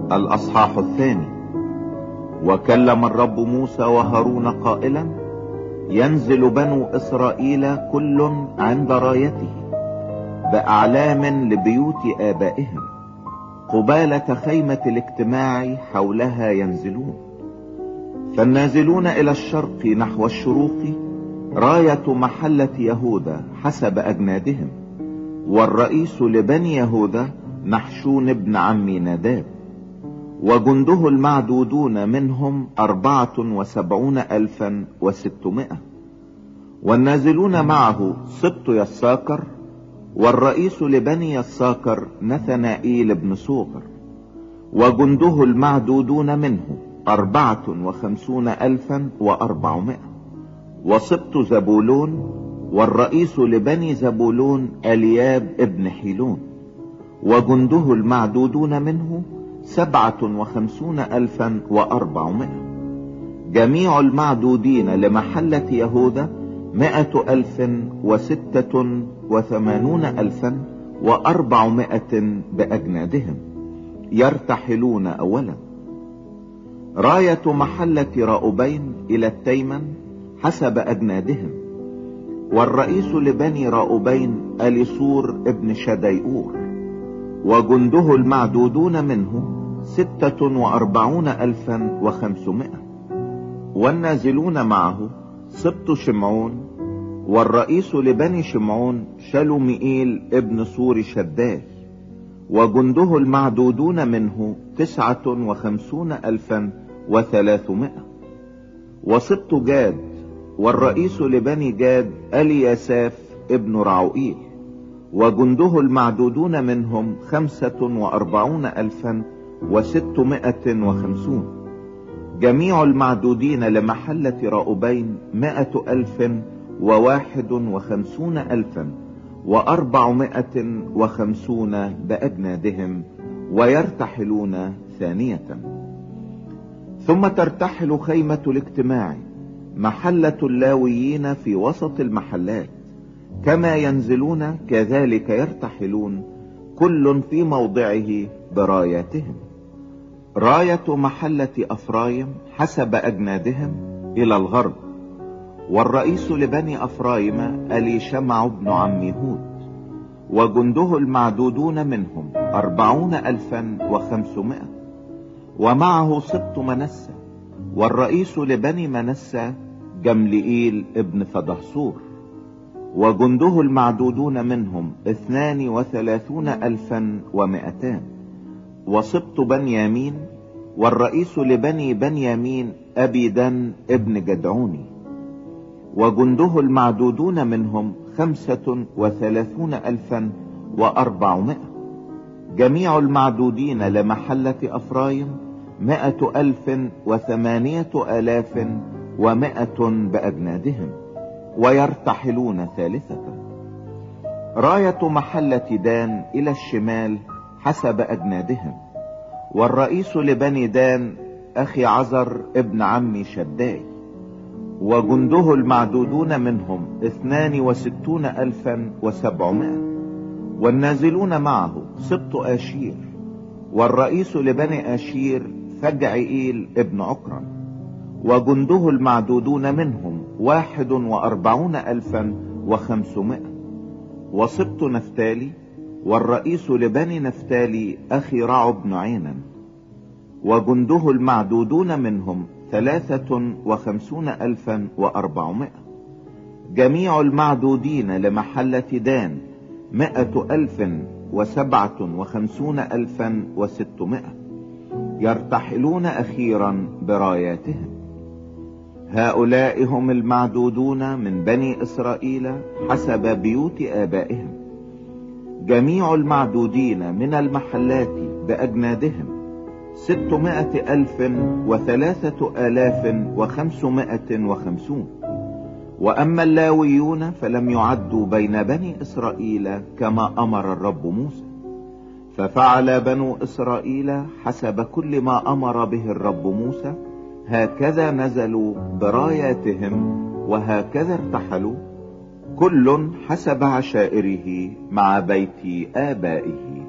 الأصحاح 2. وكلم الرب موسى وهارون قائلا: ينزل بنو إسرائيل كل عند رايته بأعلام لبيوت آبائهم قبالة خيمة الاجتماع حولها ينزلون. فالنازلون إلى الشرق نحو الشروق راية محلة يهوذا حسب أجنادهم، والرئيس لبني يهوذا نحشون بن عمي ناداب، وجنده المعدودون منهم 74,600. والنازلون معه سبط يساكر، والرئيس لبني يساكر نثنائيل بن صوغر، وجنده المعدودون منه 54,400. وسبط زبولون، والرئيس لبني زبولون الياب ابن حيلون، وجنده المعدودون منه 57,400. جميع المعدودين لمحلة يهوذا 186,400 بأجنادهم، يرتحلون أولا. راية محلة راؤوبين إلى التيمن حسب أجنادهم، والرئيس لبني راؤوبين أليصور ابن شديئور، وجنده المعدودون منه 46,500. والنازلون معه سبط شمعون، والرئيس لبني شمعون شلومئيل ابن صور شداي، وجنده المعدودون منه 59,300. وسبط جاد، والرئيس لبني جاد الياساف ابن رعوئيل، وجنده المعدودون منهم 45,650. جميع المعدودين لمحلة راؤوبين 151,450 بأجنادهم، ويرتحلون ثانية. ثم ترتحل خيمة الاجتماع محلة اللاويين في وسط المحلات، كما ينزلون كذلك يرتحلون كل في موضعه براياتهم. راية محلة أفرايم حسب أجنادهم إلى الغرب، والرئيس لبني أفرايم أليشمع بن عمي هود، وجنده المعدودون منهم 40,500. ومعه سبط منسى، والرئيس لبني منسى جملئيل ابن فدحصور، وجنده المعدودون منهم 32,200. وسبط بنيامين، والرئيس لبني بنيامين أبيدان ابن جدعوني، وجنده المعدودون منهم 35,400. جميع المعدودين لمحلة أفرايم 108,100 بأجنادهم، ويرتحلون ثالثة. راية محلة دان إلى الشمال حسب أجنادهم، والرئيس لبني دان أخي عزر ابن عمي شداي، وجنده المعدودون منهم 62,700. والنازلون معه سبط آشير، والرئيس لبني آشير فجعئيل ابن عكرم، وجنده المعدودون منهم 41,500. وسبط نفتالي، والرئيس لبني نفتالي أخي رعو بن عينا، وجنده المعدودون منهم 53,400. جميع المعدودين لمحلة دان 157,600، يرتحلون أخيرا براياتهم. هؤلاء هم المعدودون من بني إسرائيل حسب بيوت آبائهم. جميع المعدودين من المحلات بأجنادهم 600,003,550. وأما اللاويون فلم يعدوا بين بني إسرائيل كما أمر الرب موسى، ففعل بنو إسرائيل حسب كل ما أمر به الرب موسى، هكذا نزلوا براياتهم، وهكذا ارتحلوا كل حسب عشائره مع بيت آبائه.